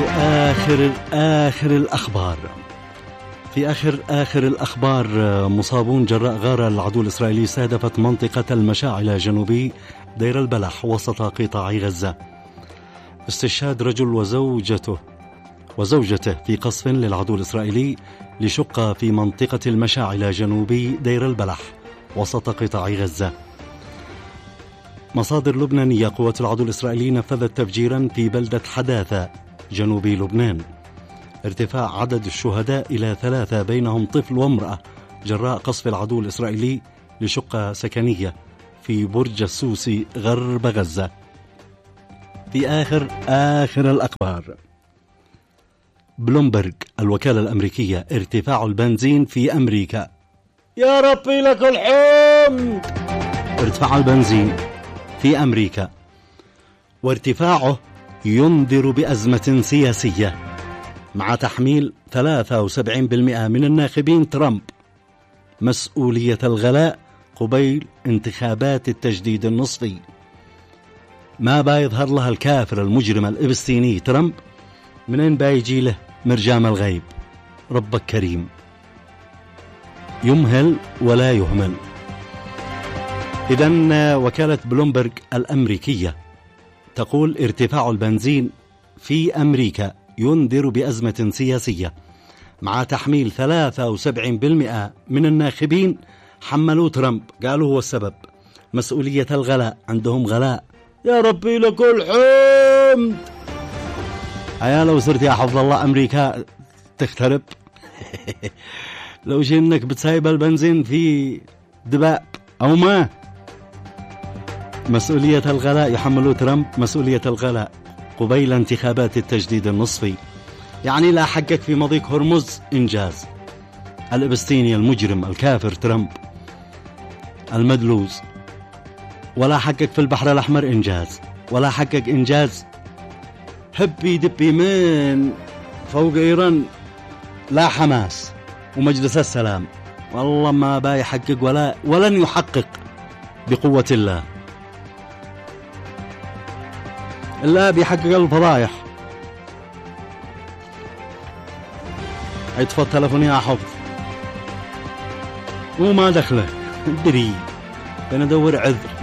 آخر الأخبار. في آخر الأخبار، مصابون جراء غارة العدو الإسرائيلي استهدفت منطقة المشاعل جنوبي دير البلح وسط قطاع غزة. استشهاد رجل وزوجته في قصف للعدو الإسرائيلي لشقة في منطقة المشاعل جنوبي دير البلح وسط قطاع غزة. مصادر لبنانية: قوات العدو الإسرائيلي نفذت تفجيرا في بلدة حداثة جنوبي لبنان. ارتفاع عدد الشهداء إلى 3 بينهم طفل وامرأة جراء قصف العدو الإسرائيلي لشقة سكنية في برج السوسي غرب غزة. في آخر الأخبار، بلومبرج الوكالة الأمريكية: ارتفاع البنزين في أمريكا. يا ربي لك الحمد. ارتفاع البنزين في أمريكا، وارتفاعه ينذر بأزمة سياسية مع تحميل 73% من الناخبين ترامب مسؤولية الغلاء قبيل انتخابات التجديد النصفي. ما بايظهر لها الكافر المجرم الإبستيني ترامب، منين بايجي له مرجام الغيب؟ ربك كريم، يمهل ولا يهمل. إذن وكالة بلومبرج الأمريكية تقول ارتفاع البنزين في أمريكا ينذر بأزمة سياسية مع تحميل 73% من الناخبين حملوا ترامب، قالوا هو السبب، مسؤولية الغلاء، عندهم غلاء. يا ربي لك الحمد. عيال لو صرت يا حفظ الله أمريكا تخترب. لو جنك بتسايب البنزين في دباب أو ما. مسؤولية الغلاء، يحملوا ترامب مسؤولية الغلاء قبيل انتخابات التجديد النصفي. يعني لا حقك في مضيق هرمز، إنجاز. الإبستيني المجرم الكافر ترامب المدلوز. ولا حقك في البحر الأحمر، إنجاز. ولا حقك إنجاز. هبي دبي من فوق إيران لا حماس ومجلس السلام، والله ما بايحقق ولن يحقق بقوة الله. الله بيحقق الفضايح. يطفى التلفون يا حفظ وما دخله دري، بندور عذر.